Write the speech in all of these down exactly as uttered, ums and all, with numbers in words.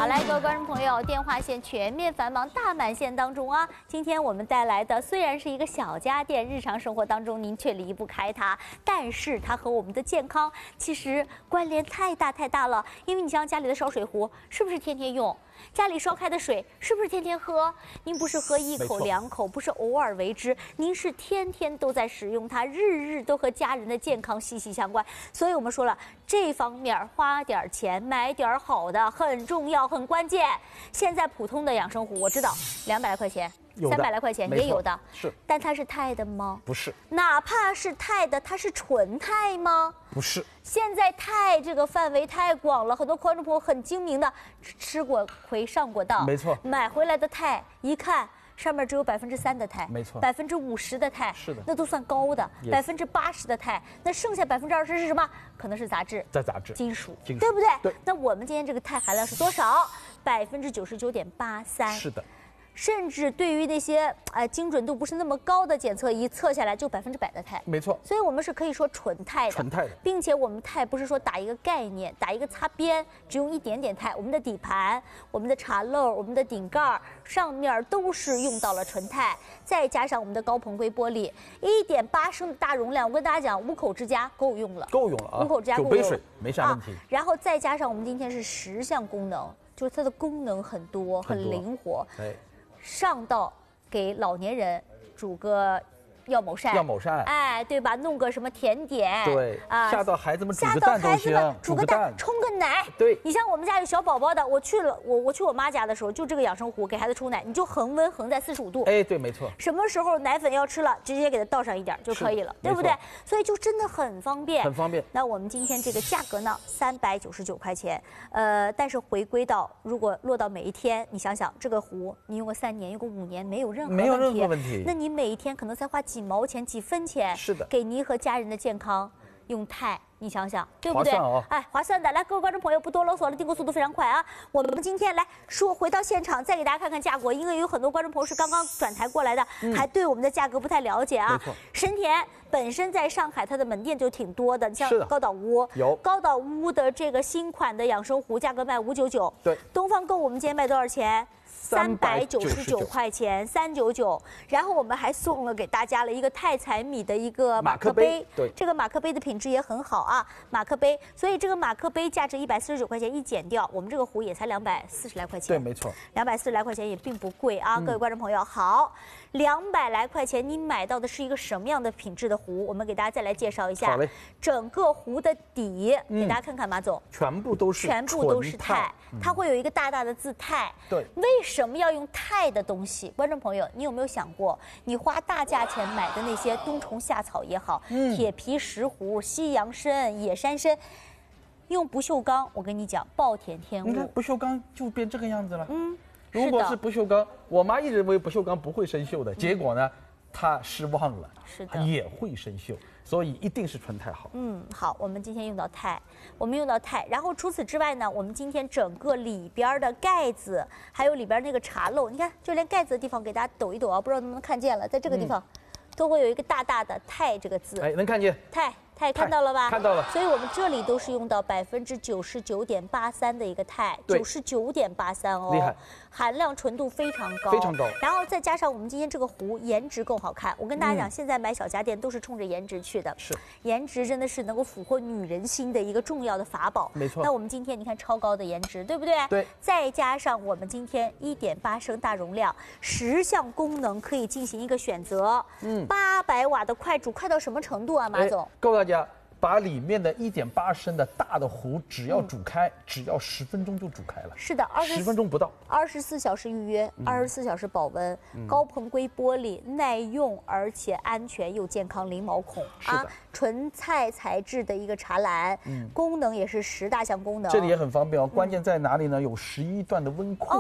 好嘞，各位观众朋友，电话线全面繁忙大满线当中啊，今天我们带来的虽然是一个小家电，日常生活当中您却离不开它，但是它和我们的健康其实关联太大太大了。因为你像家里的烧水壶，是不是天天用？家里烧开的水是不是天天喝？您不是喝一口两口，不是偶尔为之，您是天天都在使用它，日日都和家人的健康息息相关。所以我们说了，这方面花点钱买点好的很重要，很关键。现在普通的养生壶，我知道两百来块钱。三百来块钱也有的， 是， 但它是钛的吗？ 不是。 哪怕是钛的，它是纯钛吗？ 不是。 现在钛这个范围太广了，很多观众朋友很精明的吃过亏上过当， 没错。 买回来的钛一看上面只有百分之三的钛， 没错。 百分之五十的钛， 是的， 那都算高的。百分之八十的钛，那剩下百分之二十是什么？可能是杂质， 在杂质， 金属， 金属， 对不对？ 对。 那我们今天这个钛含量是多少？百分之九十九点八三。 是的。 甚至对于那些呃精准度不是那么高的检测仪测下来就百分之百的钛， 没错。 所以我们是可以说纯钛的， 纯钛的， 并且我们钛不是说打一个概念，打一个擦边，只用一点点钛。我们的底盘、我们的茶漏、我们的顶盖上面都是用到了纯钛，再加上我们的高硼硅玻璃，一点八升的大容量，我跟大家讲，五口之家够用了， 够用了啊， 五口之家够用了， 九杯水没啥问题、啊。 然后再加上我们今天是十项功能，就是它的功能很多，很灵活。 哎。 上到给老年人煮个药某膳， 药某膳， 哎，对吧？弄个什么甜点， 对啊，下到孩子们煮个蛋都行， 煮个蛋，冲个奶， 对。 你像我们家有小宝宝的，我去了，我我去我妈家的时候，就这个养生壶给孩子冲奶，你就恒温恒在四十五度， 哎，对，没错。 什么时候奶粉要吃了，直接给它倒上一点就可以了，对不对？所以就真的很方便， 很方便。 那我们今天这个价格呢，三百九十九块钱，呃，但是回归到如果落到每一天，你想想这个壶，你用个三年，用个五年，没有任何问题， 没有任何问题。 那你每一天可能才花几毛钱、几分钱， 是的， 给您和家人的健康用钛，你想想，对不对？ 划算哦， 哎，划算的。来，各位观众朋友，不多啰嗦了，订购速度非常快啊！我们今天来说，回到现场再给大家看看价格，因为有很多观众朋友是刚刚转台过来的，嗯、还对我们的价格不太了解啊。 没错， 神田本身在上海，它的门店就挺多的，像高岛屋有高岛屋的这个新款的养生壶，价格卖五九九。 对， 东方购我们今天卖多少钱？三百九十九块钱，三九九。然后我们还送了给大家了一个太彩米的一个马克杯， 对， 这个马克杯的品质也很好啊，马克杯。所以这个马克杯价值一百四十九块钱，一减掉，我们这个壶也才两百四十来块钱。 对，没错， 两百四十来块钱也并不贵啊，嗯、各位观众朋友，好，两百来块钱你买到的是一个什么样的品质的壶？我们给大家再来介绍一下。 好嘞， 整个壶的底，嗯、给大家看看，马总， 全部都是全部都是钛，它会有一个大大的字钛。 对， 为什么要用钛的东西？观众朋友，你有没有想过，你花大价钱买的那些冬虫夏草也好，嗯、铁皮石斛、西洋参、野山参，用不锈钢，我跟你讲，暴殄天物。 你看不锈钢就变这个样子了。 嗯， 如果是不锈钢，我妈一直认为不锈钢不会生锈的，结果呢，她失望了。 是的， 也会生锈。所以一定是纯钛好。 嗯，好，我们今天用到钛，我们用到钛，然后除此之外呢，我们今天整个里边的盖子，还有里边那个茶漏，你看，就连盖子的地方给大家抖一抖啊，不知道能不能看见了，在这个地方，嗯、都会有一个大大的钛这个字。 哎，能看见。 钛。钛看到了吧？ 看到了。 所以我们这里都是用到百分之九十九点八三的一个钛，九十九点八三哦， 厉害， 含量纯度非常高， 非常高。 然后再加上我们今天这个壶颜值够好看，我跟大家讲，嗯、现在买小家电都是冲着颜值去的， 是， 颜值真的是能够俘获女人心的一个重要的法宝。 没错。 那我们今天你看超高的颜值，对不对？ 对。 再加上我们今天一点八升大容量，十项功能可以进行一个选择。嗯。八百瓦的快煮，快到什么程度啊，马总？ 告诉大家。把里面的一点八升的大的壶，只要煮开，嗯、只要十分钟就煮开了。 是的， 十分钟不到。 二十四小时预约，二十四小时保温，嗯、高硼硅玻璃，耐用而且安全又健康，零毛孔啊，纯钛材质的一个茶篮，嗯、功能也是十大项功能。 这里也很方便哦，关键在哪里呢？有十一段的温控。 哦。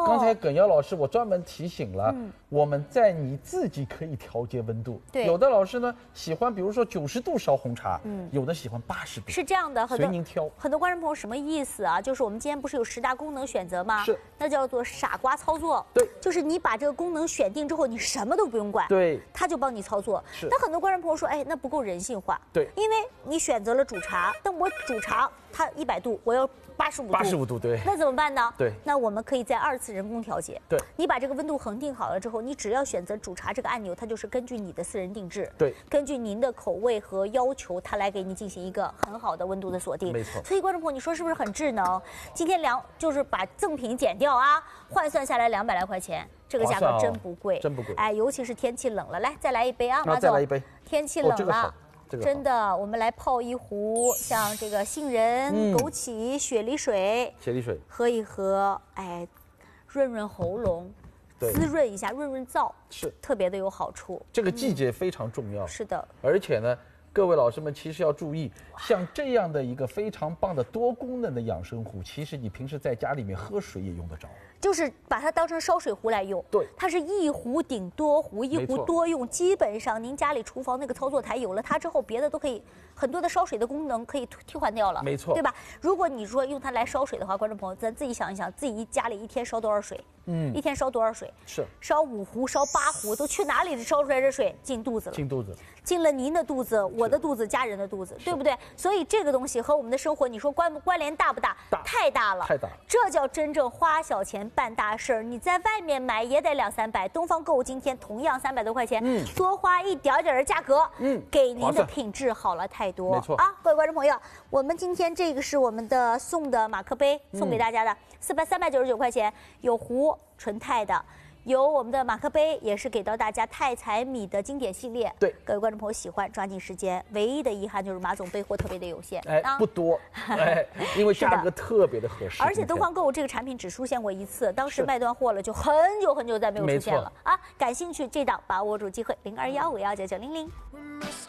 哦， 刚才耿瑶老师我专门提醒了，嗯、我们在你自己可以调节温度。 对， 有的老师呢喜欢，比如说九十度烧红茶，嗯，有的喜欢八十度。 是这样的， 随您挑。 很多观众朋友什么意思啊？就是我们今天不是有十大功能选择吗？ 是， 那叫做傻瓜操作。 对， 就是你把这个功能选定之后，你什么都不用管， 对， 它就帮你操作。 是。 但很多观众朋友说，哎，那不够人性化。 对， 因为你选择了煮茶，但我煮茶它一百度，我要八十五度。 八十五度，对。 那怎么办呢？ 对。 那我们可以在二次人工调节。 对。 你把这个温度恒定好了之后，你只要选择煮茶这个按钮，它就是根据你的私人定制。 对。 根据您的口味和要求，它来给你进行一个很好的温度的锁定。 没错。 所以观众朋友，你说是不是很智能？今天两就是把赠品减掉啊，换算下来两百来块钱。这个价格真不贵， 真不贵。 哎，尤其是天气冷了，来再来一杯啊，马总。 再来一杯。 天气冷了， 哦这个好这个、 真的，我们来泡一壶像这个杏仁、嗯、枸杞、雪梨水， 雪梨水喝一喝，哎，润润喉咙，滋润一下，润润燥， 是特别的有好处。 这个季节非常重要。 嗯、是的， 而且呢。各位老师们其实要注意，像这样的一个非常棒的多功能的养生壶，其实你平时在家里面喝水也用得着， 就是把它当成烧水壶来用。 对， 它是一壶顶多壶，一壶多用。基本上您家里厨房那个操作台有了它之后，别的都可以，很多的烧水的功能可以替换掉了。 没错， 对吧？如果你说用它来烧水的话，观众朋友，咱自己想一想，自己一家里一天烧多少水？嗯，一天烧多少水？ 是烧五壶、烧八壶，都去哪里烧出来这水？进肚子了。 进肚子。 进了您的肚子，我的肚子，家人的肚子，对不对？所以这个东西和我们的生活，你说关关联大不大？ 大， 太大了， 太大。 这叫真正花小钱办大事儿。你在外面买也得两三百，东方购物今天同样三百多块钱，嗯，多花一点点的价格，嗯，给您的品质好了太多。 没错啊，各位观众朋友，我们今天这个是我们的送的马克杯，送给大家的，四百三百九十九块钱，有壶纯钛的。有我们的马克杯，也是给到大家钛彩米的经典系列。 对， 各位观众朋友喜欢，抓紧时间。唯一的遗憾就是马总备货特别的有限， 哎，啊、不多，哎，因为价格特别的合适。 而且东方购物这个产品只出现过一次，当时卖断货了，就很久很久再没有出现了啊！感兴趣这档把握住机会，零二幺五幺九九零零。